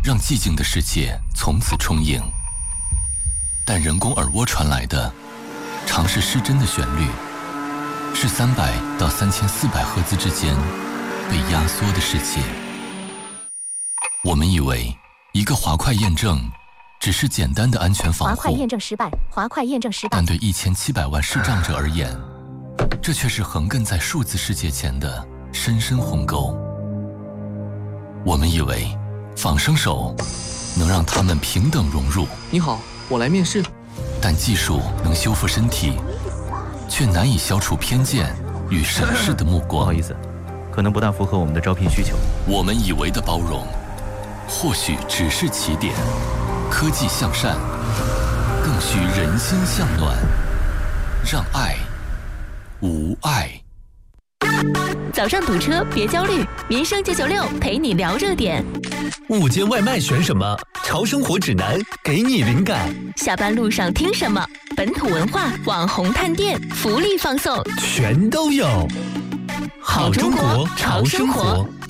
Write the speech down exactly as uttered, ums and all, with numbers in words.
让寂静的世界从此充盈。但人工耳蜗传来的，常是失真的旋律，是三百到三千四百赫兹之间被压缩的世界。我们以为一个滑块验证只是简单的安全防护， 滑块验证失败，滑块验证失败。 但对一千七百万视障者而言，这却是横亘在数字世界前的深深鸿沟。我们以为仿生手能让他们平等融入。 你好，我来面试。 但技术能修复身体，却难以消除偏见与审视的目光。 不好意思，可能不大符合我们的招聘需求。 我们以为的包容，或许只是起点。科技向善，更需人心向暖，让爱无碍。 早上堵车别焦虑，民生九九六陪你聊热点。 午间外卖选什么？潮生活指南给你灵感。 下班路上听什么？本土文化、网红探店、福利放送， 全都有。好中国潮生活，